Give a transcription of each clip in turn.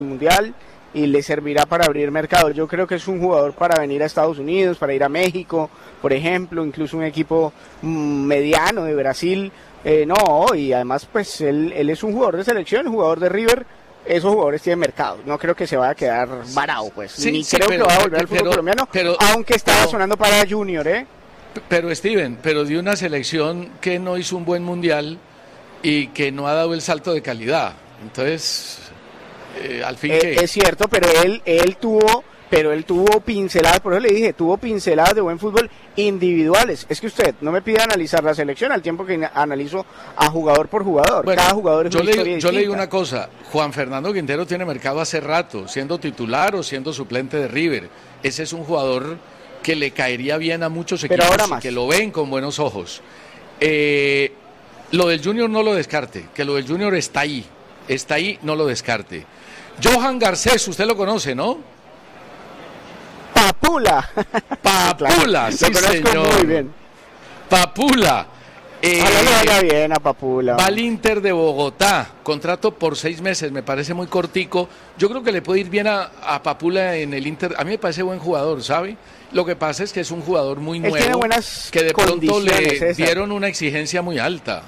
mundial y le servirá para abrir mercados. Yo creo que es un jugador para venir a Estados Unidos, para ir a México, por ejemplo, incluso un equipo mediano de Brasil. No, y además pues él es un jugador de selección, jugador de River. Esos jugadores tienen mercado, no creo que se vaya a quedar varado, pues. Sí, ni sí, creo que va a volver al fútbol colombiano, aunque estaba sonando para Junior, Pero Steven, pero de una selección que no hizo un buen mundial y que no ha dado el salto de calidad. Entonces, al fin que... Es cierto, pero él tuvo pinceladas, por eso le dije, tuvo pinceladas de buen fútbol individuales. Es que usted no me pide analizar la selección al tiempo que analizo a jugador por jugador. Bueno, cada jugador es una historia distinta. Yo le digo una cosa, Juan Fernando Quintero tiene mercado hace rato, siendo titular o siendo suplente de River. Ese es un jugador que le caería bien a muchos equipos y que lo ven con buenos ojos. Lo del Junior no lo descarte, que lo del Junior está ahí, no lo descarte. Johan Garcés, usted lo conoce, ¿no? Papula, claro. Sí, señor. Muy bien. Papula. Ojalá le vaya bien a Papula. Va al Inter de Bogotá, contrato por 6 meses, me parece muy cortico. Yo creo que le puede ir bien a Papula en el Inter. A mí me parece buen jugador, ¿sabe? Lo que pasa es que es un jugador muy nuevo, que de pronto le dieron una exigencia muy alta.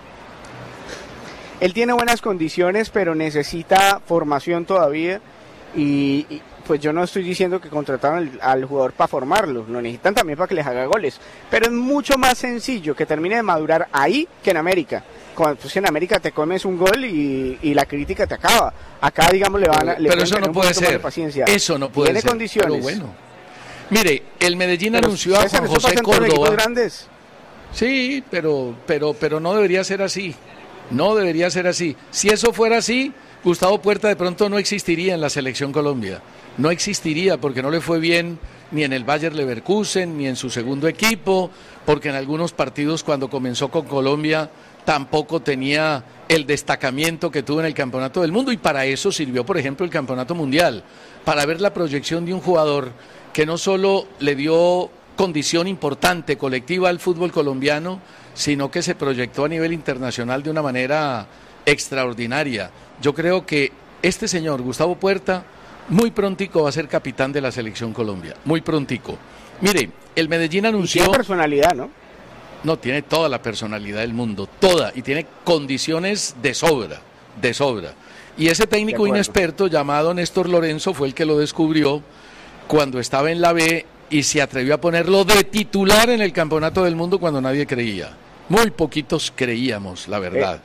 Él tiene buenas condiciones, pero necesita formación todavía y pues yo no estoy diciendo que contrataron al jugador para formarlo, lo necesitan también para que les haga goles, pero es mucho más sencillo que termine de madurar ahí que en América. Cuando pues, en América te comes un gol y la crítica te acaba. Acá, digamos, pero eso no puede ser. Eso no puede ser. Tiene condiciones. Pero bueno. Mire, el Medellín anunció a Juan José Córdoba. Sí, pero no debería ser así. No debería ser así. Si eso fuera así, Gustavo Puerta de pronto no existiría en la Selección Colombia. No existiría porque no le fue bien ni en el Bayer Leverkusen, ni en su segundo equipo, porque en algunos partidos cuando comenzó con Colombia tampoco tenía el destacamiento que tuvo en el Campeonato del Mundo, y para eso sirvió, por ejemplo, el Campeonato Mundial, para ver la proyección de un jugador que no solo le dio condición importante colectiva al fútbol colombiano, sino que se proyectó a nivel internacional de una manera extraordinaria. Yo creo que este señor, Gustavo Puerta, muy prontico va a ser capitán de la Selección Colombia, muy prontico. Mire, el Medellín anunció... Y tiene personalidad, ¿no? No, tiene toda la personalidad del mundo, toda, y tiene condiciones de sobra. Y ese técnico inexperto llamado Néstor Lorenzo fue el que lo descubrió cuando estaba en la B y se atrevió a ponerlo de titular en el Campeonato del Mundo cuando nadie creía. Muy poquitos creíamos, la verdad.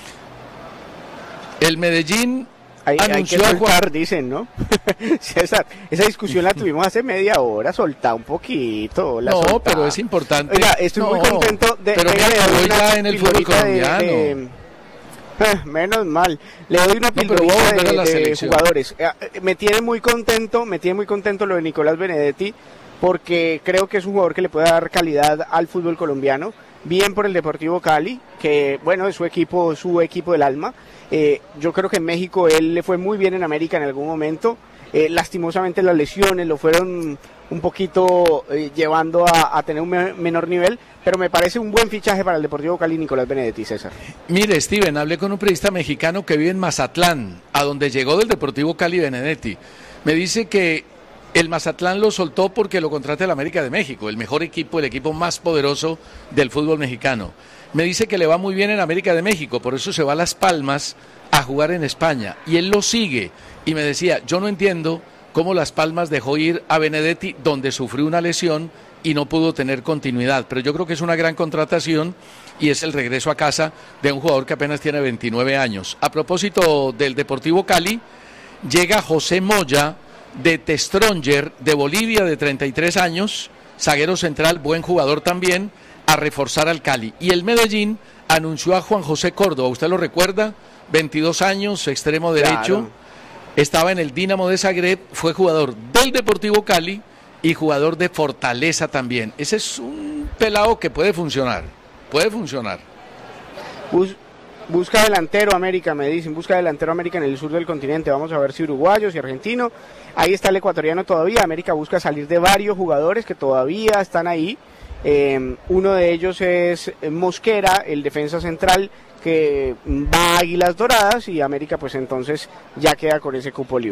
El Medellín anunció hay que soltar, dicen, ¿no? César, esa discusión la tuvimos hace media hora, soltá un poquito. Pero es importante. Oiga, estoy muy contento de... Pero que acabó ya en el fútbol colombiano. Menos mal, le doy una pildorita de jugadores. Me tiene muy contento lo de Nicolás Benedetti, porque creo que es un jugador que le puede dar calidad al fútbol colombiano. Bien por el Deportivo Cali, que bueno, es su equipo del alma. Yo creo que en México él le fue muy bien, en América en algún momento. Lastimosamente las lesiones lo fueron un poquito llevando a tener un menor nivel, pero me parece un buen fichaje para el Deportivo Cali, Nicolás Benedetti, César. Mire, Steven, hablé con un periodista mexicano que vive en Mazatlán, a donde llegó del Deportivo Cali Benedetti. Me dice que el Mazatlán lo soltó porque lo contrata el América de México, el mejor equipo, el equipo más poderoso del fútbol mexicano. Me dice que le va muy bien en América de México, por eso se va a Las Palmas a jugar en España, y él lo sigue. Y me decía, yo no entiendo cómo Las Palmas dejó ir a Benedetti, donde sufrió una lesión y no pudo tener continuidad, pero yo creo que es una gran contratación y es el regreso a casa de un jugador que apenas tiene 29 años. A propósito del Deportivo Cali, llega José Moya de The Stronger de Bolivia, de 33 años, zaguero central, buen jugador también, a reforzar al Cali. Y el Medellín anunció a Juan José Córdoba, ¿usted lo recuerda? 22 años, extremo derecho, claro. Estaba en el Dinamo de Zagreb, fue jugador del Deportivo Cali y jugador de Fortaleza también. Ese es un pelado que puede funcionar. Busca delantero América, me dicen, busca delantero América en el sur del continente. Vamos a ver si uruguayos y argentino. Ahí está el ecuatoriano todavía. América busca salir de varios jugadores que todavía están ahí. Uno de ellos es Mosquera, el defensa central, que va a Águilas Doradas, y América pues entonces ya queda con ese cupo libre.